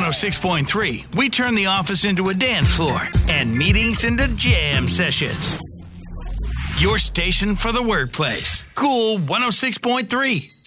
106.3, we turn the office into a dance floor and meetings into jam sessions. Your station for the workplace. Cool 106.3.